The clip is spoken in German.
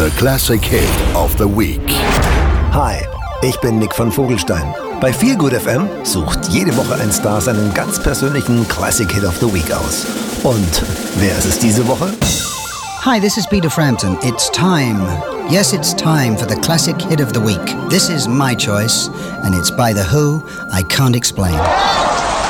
The Classic Hit of the Week. Hi, ich bin Nick von Vogelstein. Bei Feelgood FM sucht jede Woche ein Star seinen ganz persönlichen Classic Hit of the Week aus. Und wer ist es diese Woche? Hi, this is Peter Frampton. It's time. Yes, it's time for the Classic Hit of the Week. This is my choice, and it's by The Who, I Can't Explain.